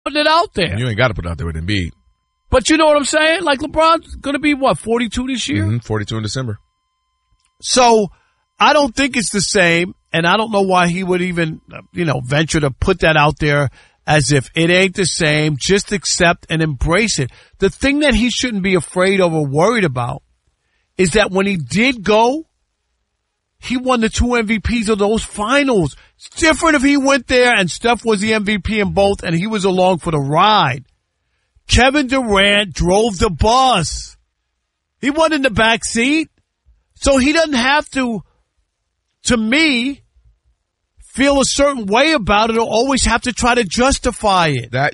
putting it out there. You ain't got to put it out there with Embiid. But you know what I'm saying? Like, LeBron's going to be, 42 this year? 42 in December. So, I don't think it's the same, and I don't know why he would even, venture to put that out there as if it ain't the same. Just accept and embrace it. The thing that he shouldn't be afraid of or worried about is that when he did go, he won the 2 MVPs of those finals. It's different if he went there and Steph was the MVP in both and he was along for the ride. Kevin Durant drove the bus. He wasn't in the back seat. So he doesn't have to me, feel a certain way about it or always have to try to justify it. That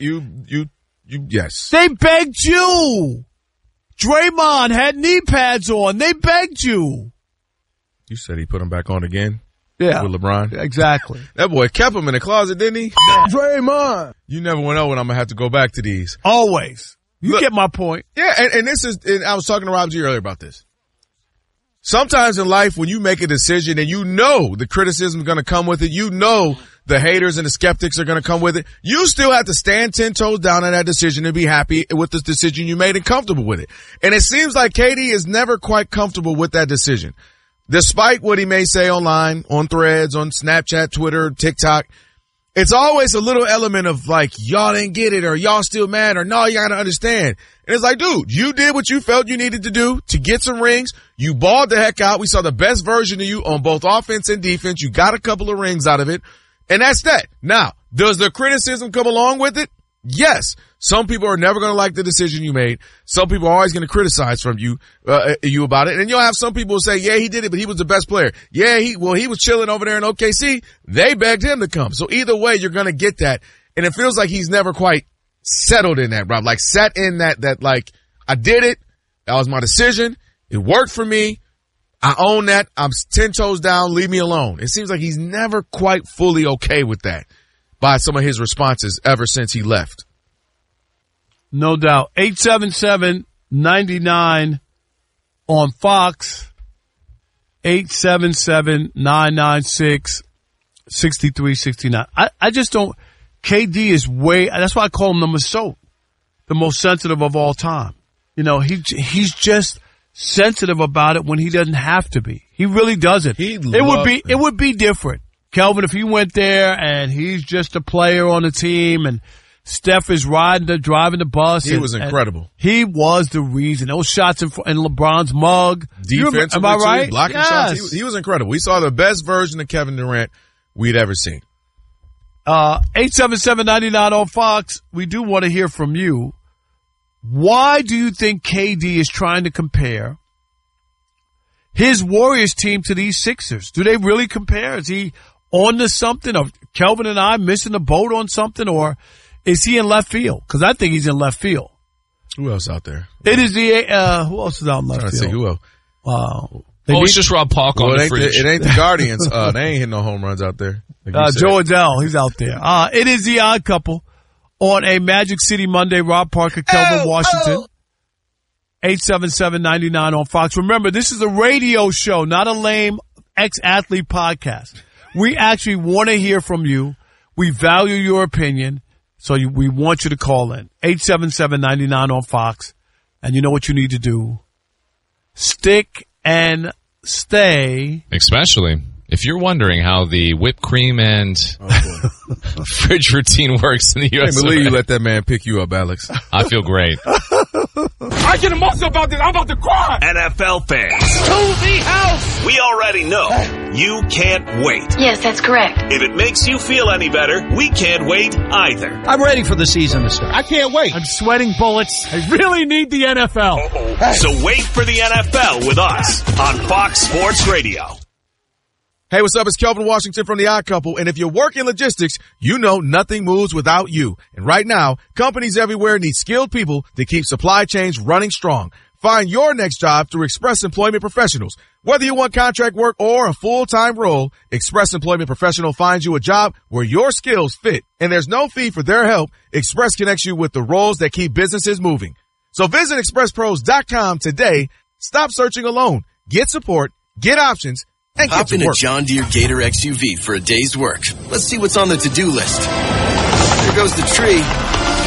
yes. They begged you. Draymond had knee pads on. They begged you. You said he put them back on again? Yeah. With LeBron? Exactly. That boy kept him in the closet, didn't he? Draymond. You never know when I'm going to have to go back to these. Always. You get my point. Yeah, and I was talking to Rob G earlier about this. Sometimes in life, when you make a decision and you know the criticism is going to come with it, you know the haters and the skeptics are going to come with it, you still have to stand 10 toes down on that decision and be happy with the decision you made and comfortable with it. And it seems like KD is never quite comfortable with that decision. Despite what he may say online, on Threads, on Snapchat, Twitter, TikTok, it's always a little element of like, y'all didn't get it or y'all still mad or no, you got to understand. And it's like, dude, you did what you felt you needed to do to get some rings. You balled the heck out. We saw the best version of you on both offense and defense. You got a couple of rings out of it. And that's that. Now, does the criticism come along with it? Yes. Some people are never going to like the decision you made. Some people are always going to criticize from you about it. And you'll have some people who say, yeah, he did it, but he was the best player. Yeah, he was chilling over there in OKC. They begged him to come. So either way, you're going to get that. And it feels like he's never quite settled in that, Rob. Like sat in that like, I did it. That was my decision. It worked for me. I own that. I'm 10 toes down. Leave me alone. It seems like he's never quite fully okay with that by some of his responses ever since he left. No doubt. 877-99 on Fox. 877-996-6369. I just don't. KD is that's why I call him the most sensitive of all time. He's just sensitive about it when he doesn't have to be. He really doesn't. It would be different, Kelvin, if he went there and he's just a player on the team and Steph is driving the bus. He was incredible. He was the reason. Those shots in LeBron's mug. Defensively, am I right? Blocking shots. He was incredible. We saw the best version of Kevin Durant we'd ever seen. 877-99 on Fox. We do want to hear from you. Why do you think KD is trying to compare his Warriors team to these Sixers? Do they really compare? Is he on to something? Or Kelvin and I missing the boat on something? Or is he in left field? Because I think he's in left field. Who else out there? It is who else is out in left field? See who else? Wow. It's just Rob Polk on the fridge. It ain't the Guardians. They ain't hitting no home runs out there. Joe Adele, he's out there. It is the Odd Couple on a Magic City Monday. Rob Parker, Kelvin Washington. 877-99 on Fox. Remember, this is a radio show, not a lame ex-athlete podcast. We actually want to hear from you. We value your opinion, so we want you to call in. 877-99 on Fox. And you know what you need to do. Stick and stay. Especially if you're wondering how the whipped cream and fridge routine works in the U.S. I can't believe you let that man pick you up, Alex. I feel great. I get emotional about this. I'm about to cry. NFL fans. To the house. We already know you can't wait. Yes, that's correct. If it makes you feel any better, we can't wait either. I'm ready for the season to start. I can't wait. I'm sweating bullets. I really need the NFL. So wait for the NFL with us on Fox Sports Radio. Hey, what's up? It's Kelvin Washington from The Odd Couple, and if you work in logistics, you know nothing moves without you. And right now, companies everywhere need skilled people to keep supply chains running strong. Find your next job through Express Employment Professionals. Whether you want contract work or a full-time role, Express Employment Professional finds you a job where your skills fit. And there's no fee for their help. Express connects you with the roles that keep businesses moving. So visit expresspros.com today. Stop searching alone. Get support, get options, and hop in a John Deere Gator XUV for a day's work. Let's see what's on the to-do list. There goes the tree.